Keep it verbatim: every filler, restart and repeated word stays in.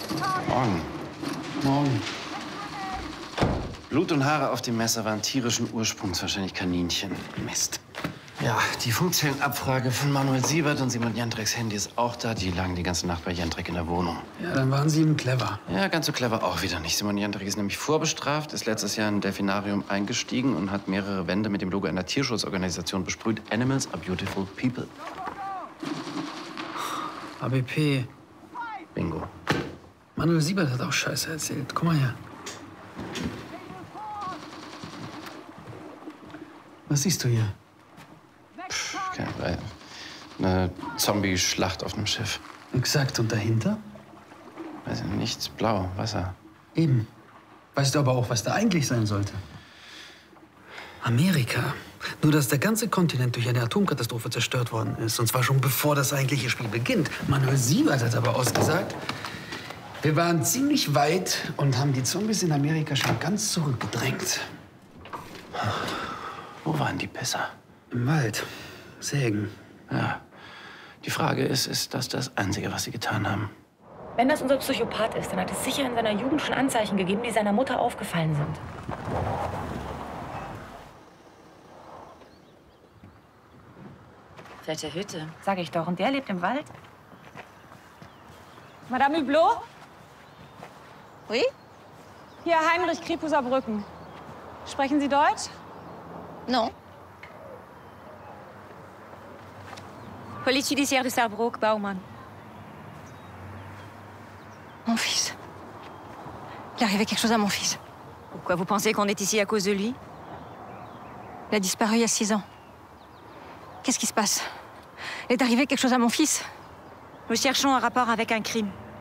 Morgen. Morgen. Blut und Haare auf dem Messer waren tierischen Ursprungs, wahrscheinlich Kaninchen. Mist. Ja, die Funkzellenabfrage von Manuel Siebert und Simon Jandreks Handy ist auch da. Die lagen die ganze Nacht bei Jandrek in der Wohnung. Ja, dann waren Sie eben clever. Ja, ganz so clever auch wieder nicht. Simon Jandrek ist nämlich vorbestraft, ist letztes Jahr in ein Delfinarium eingestiegen und hat mehrere Wände mit dem Logo einer Tierschutzorganisation besprüht. Animals are beautiful people. A B P. Bingo. Manuel Siebert hat auch Scheiße erzählt. Guck mal her. Was siehst du hier? Pff, keine, eine Zombie-Schlacht auf einem Schiff. Exakt. Und dahinter? Weiß ich, nichts, blau, Wasser. Eben. Weißt du aber auch, was da eigentlich sein sollte? Amerika. Nur, dass der ganze Kontinent durch eine Atomkatastrophe zerstört worden ist. Und zwar schon bevor das eigentliche Spiel beginnt. Manuel Siebert hat aber ausgesagt, wir waren ziemlich weit und haben die Zombies in Amerika schon ganz zurückgedrängt. Wo waren die Pisser? Im Wald. Sägen. Ja. Die Frage ist, ist das das Einzige, was sie getan haben? Wenn das unser Psychopath ist, dann hat es sicher in seiner Jugend schon Anzeichen gegeben, die seiner Mutter aufgefallen sind. Fette Hütte. Sag ich doch. Und der lebt im Wald? Madame Hublot? Oui? Hier Heinrich Kripuser Brücken. Sprechen Sie Deutsch? Non. Police judiciaire de Sarrebruck, Baumann. Mon fils. Il est arrivé quelque chose à mon fils. Pourquoi vous pensez qu'on est ici à cause de lui? Il a disparu il y a six ans. Qu'est-ce qui se passe? Il est arrivé quelque chose à mon fils? Nous cherchons un rapport avec un crime.